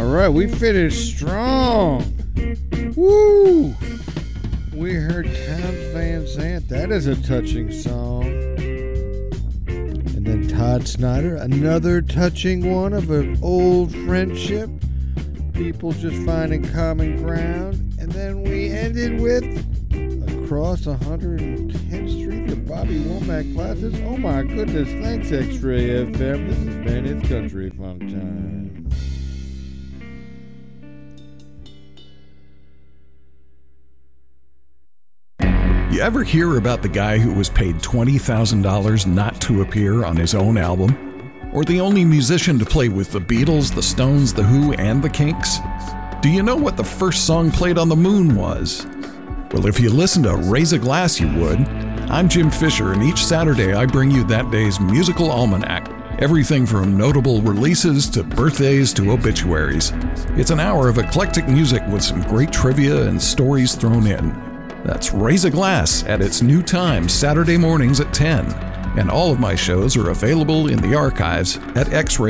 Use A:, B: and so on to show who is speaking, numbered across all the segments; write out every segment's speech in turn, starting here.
A: right, we finished strong. Woo! We heard Townes Van Zandt. That is a touching song. And then Todd Snyder, another touching one of an old friendship. People just finding common ground. And then we ended with Across 110th Street, the Bobby Womack classes. Oh my goodness, thanks X-Ray FM. This has been It's Country Funk Time.
B: You ever hear about the guy who was paid $20,000 not to appear on his own album? Or the only musician to play with the Beatles, the Stones, the Who, and the Kinks? Do you know what the first song played on the moon was? Well, if you listen to Raise a Glass, you would. I'm Jim Fisher, and each Saturday I bring you that day's musical almanac. Everything from notable releases to birthdays to obituaries. It's an hour of eclectic music with some great trivia and stories thrown in. That's Raise a Glass at its new time, Saturday mornings at 10. And all of my shows are available in the archives at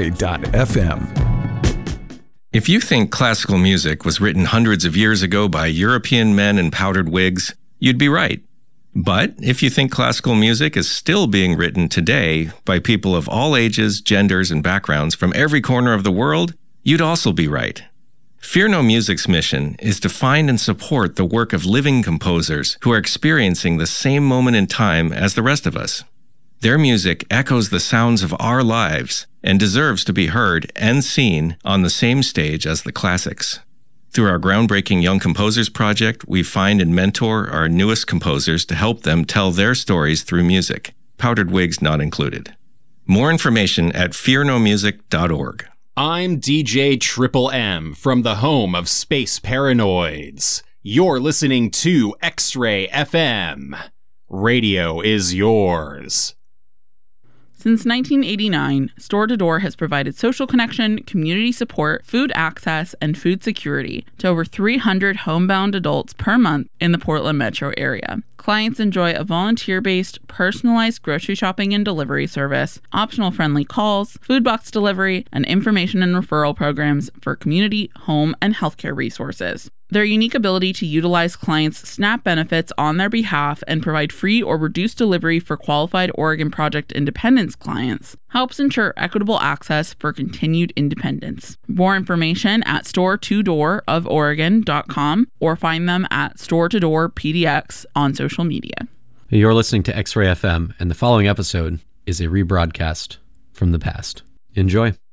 B: xray.fm.
C: If you think classical music was written hundreds of years ago by European men in powdered wigs, you'd be right. But if you think classical music is still being written today by people of all ages, genders, and backgrounds from every corner of the world, you'd also be right. Fear No Music's mission is to find and support the work of living composers who are experiencing the same moment in time as the rest of us. Their music echoes the sounds of our lives and deserves to be heard and seen on the same stage as the classics. Through our groundbreaking Young Composers Project, we find and mentor our newest composers to help them tell their stories through music, powdered wigs not included. More information at fearnomusic.org.
D: I'm DJ Triple M from the home of Space Paranoids. You're listening to X-Ray FM. Radio is yours.
E: Since 1989, Store to Door has provided social connection, community support, food access, and food security to over 300 homebound adults per month in the Portland metro area. Clients enjoy a volunteer-based, personalized grocery shopping and delivery service, optional friendly calls, food box delivery, and information and referral programs for community, home, and healthcare resources. Their unique ability to utilize clients' SNAP benefits on their behalf and provide free or reduced delivery for qualified Oregon Project Independence clients helps ensure equitable access for continued independence. More information at store2dooroforegon.com or find them at Store to Door PDX on social media.
F: You're listening to X-Ray FM, and the following episode is a rebroadcast from the past. Enjoy.